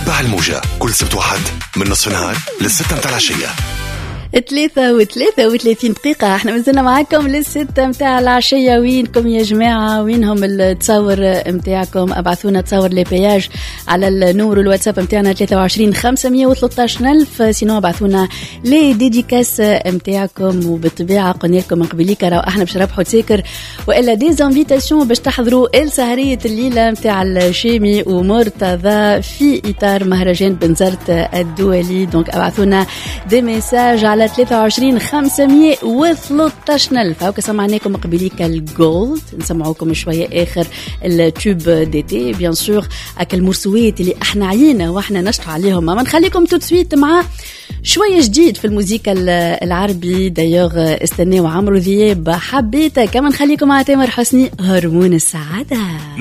تبع الموجة كل سبت واحد من نصف النهار للستة متاع العشية. 3:33 دقيقة. احنا مازلنا معاكم للستة متاع العشية. وينكم يا جماعة؟ وينهم التصور متاعكم؟ ابعثونا تصور لبياج على النور الواتساب متاعنا 23 513 ألف. سينو ابعثونا لي ديديكاس متاعكم. وبالطبيعة قلنا لكم من قبليك راهو احنا باش نربحوا تساكر والا ديزانفيتاسيون باش تحضروا السهرية الليلة متاع الشامي ومرتضى في إطار مهرجان بنزرت الدولي. دونك ابعثونا دي ميساج على 23 513 ألف. هاوكا سمعناكم قبليك الجولد، نسمعوكم شوية آخر التوب ديتي بيان سور. أكل المرسوات اللي احنا عينا واحنا نشطح عليهم. ما نخليكم توتسويت مع شوية جديد في الموسيقى العربي. دايوغ استناو عمرو دياب حبيتك. كما نخليكم مع تامر حسني هرمون السعادة.